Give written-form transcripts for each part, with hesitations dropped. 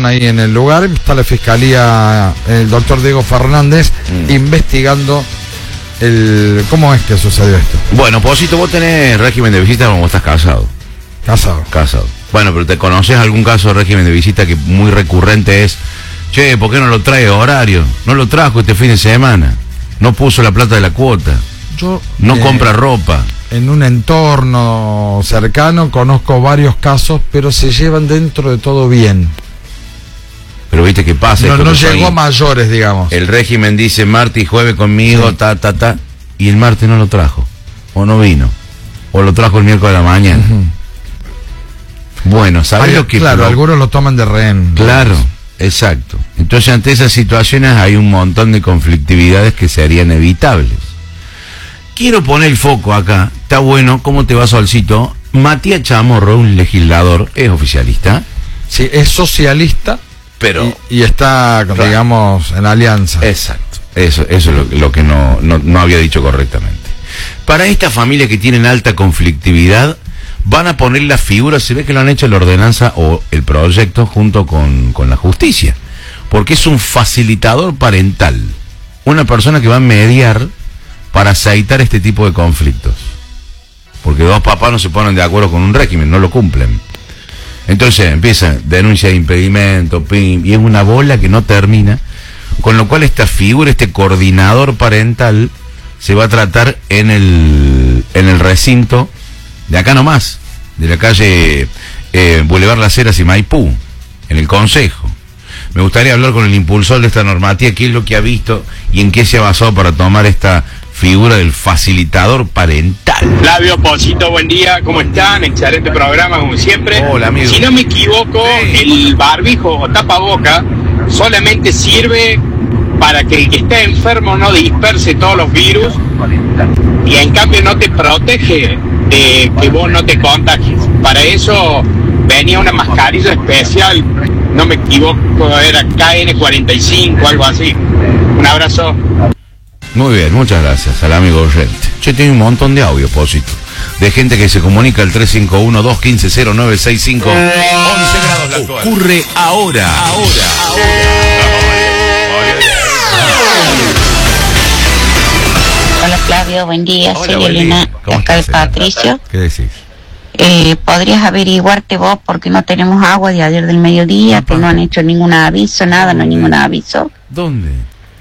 estuvieron ahí en el lugar. Está la fiscalía, el doctor Diego Fernández, investigando cómo es que sucedió esto. Bueno, Posito, vos tenés régimen de visita como vos estás casado. Casado. Bueno, pero ¿te conoces algún caso de régimen de visita que muy recurrente es: che, ¿por qué no lo trae horario? No lo trajo este fin de semana. No puso la plata de la cuota. No compra ropa. En un entorno cercano conozco varios casos, pero se llevan dentro de todo bien. Pero viste qué pasa. No llegó a mayores, digamos. El régimen dice martes y jueves conmigo, sí. Y el martes no lo trajo. O no vino. O lo trajo el miércoles de la mañana. Bueno, ¿sabes lo que... Claro, algunos lo toman de rehén. Claro, exacto. Entonces, ante esas situaciones hay un montón de conflictividades que serían evitables. Quiero poner el foco acá. Está bueno. ¿Cómo te va, Solcito? Matías Chamorro, un legislador, es oficialista. Sí, es socialista, pero y está, digamos, en alianza. Exacto. Eso es lo que no había dicho correctamente. Para esta familia que tienen alta conflictividad, van a poner la figura, se ve que lo han hecho la ordenanza o el proyecto junto con la justicia, porque es un facilitador parental, una persona que va a mediar para aceitar este tipo de conflictos, porque dos papás no se ponen de acuerdo con un régimen, no lo cumplen. Entonces empieza denuncia de impedimento, y es una bola que no termina, con lo cual esta figura, este coordinador parental, se va a tratar en el recinto de acá nomás, de la calle Boulevard Las Heras y Maipú, en el Consejo. Me gustaría hablar con el impulsor de esta normativa, qué es lo que ha visto y en qué se ha basado para tomar esta figura del facilitador parental. Flavio, Posito, buen día, ¿cómo están? Excelente programa, como siempre. Hola, amigo. Si no me equivoco, el barbijo o tapaboca solamente sirve para que el que esté enfermo no disperse todos los virus, y en cambio no te protege de que vos no te contagies. Para eso venía una mascarilla especial, no me equivoco, era KN45, algo así. Un abrazo. Muy bien, muchas gracias al amigo oyente. Che, tiene un montón de audio, Posito, de gente que se comunica al 351-215-0965. 11 grados la actual. Ocurre ahora. Hola Flavio, buen día, soy Elena, acá de Patricio. ¿Qué decís? ¿Podrías averiguarte vos por qué no tenemos agua de ayer del mediodía? Que no han hecho ningún aviso, nada, no hay ningún aviso. ¿Dónde?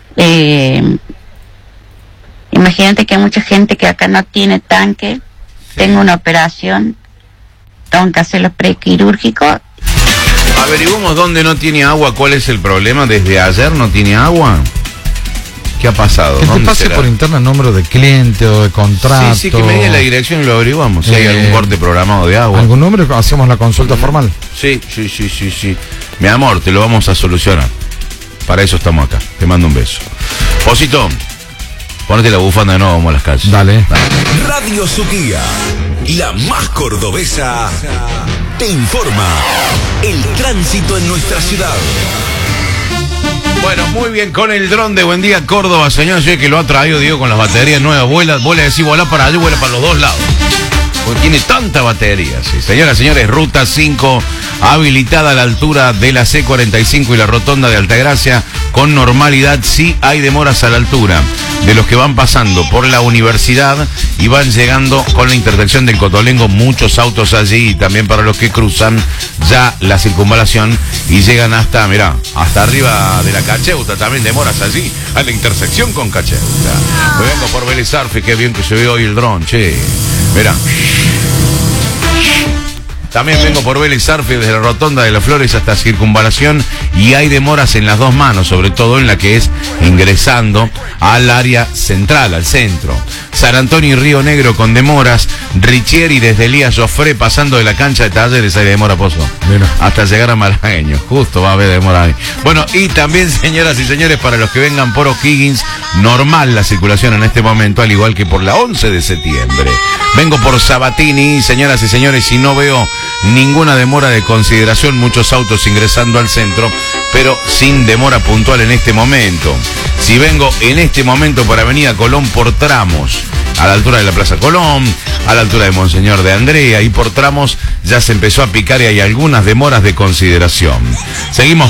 Imagínate que hay mucha gente que acá no tiene tanque, sí. Tengo una operación, tengo que hacer los prequirúrgicos. Averiguamos dónde no tiene agua, cuál es el problema. Desde ayer no tiene agua. ¿Qué ha pasado? Que te pase será? Por interno el número de cliente o de contrato. Sí, que me diga la dirección y lo averiguamos. Si hay algún corte programado de agua. ¿Algún número? Hacemos la consulta formal. Sí. Mi amor, te lo vamos a solucionar. Para eso estamos acá. Te mando un beso. Posito, ponete la bufanda de nuevo, vamos a las calles. Dale. Radio Suquía, la más cordobesa, te informa el tránsito en nuestra ciudad. Bueno, muy bien, con el dron de Buen Día Córdoba, señor, yo que lo ha traído, Diego, con las baterías nuevas. Vuela decir, vuela para allá, vuela para los dos lados. Porque tiene tanta batería, sí. Señoras, señores, Ruta 5, habilitada a la altura de la C45 y la rotonda de Altagracia, con normalidad. Sí hay demoras a la altura de los que van pasando por la universidad y van llegando con la intersección del Cotolengo, muchos autos allí, y también para los que cruzan ya la circunvalación y llegan hasta, mirá, hasta arriba de la Cacheuta, también demoras allí, a la intersección con Cacheuta. Me vengo por Vélez Arfi, qué bien que se ve hoy el dron, che. Mirá. También vengo por Vélez Arfi desde la rotonda de las Flores hasta Circunvalación, y hay demoras en las dos manos, sobre todo en la que es ingresando al área central, al centro. San Antonio y Río Negro con demoras. Richieri desde Elías Joffre pasando de la cancha de Talleres hay demora, Pozo. Mira. Hasta llegar a Malagueño. Justo va a haber demora ahí. Bueno, y también, señoras y señores, para los que vengan por O'Higgins, normal la circulación en este momento, al igual que por la 11 de septiembre. Vengo por Sabatini, señoras y señores, y no veo ninguna demora de consideración, muchos autos ingresando al centro, pero sin demora puntual en este momento. Si vengo en este momento por Avenida Colón por tramos, a la altura de la Plaza Colón, a la altura de Monseñor de Andrea, y por tramos ya se empezó a picar y hay algunas demoras de consideración. Seguimos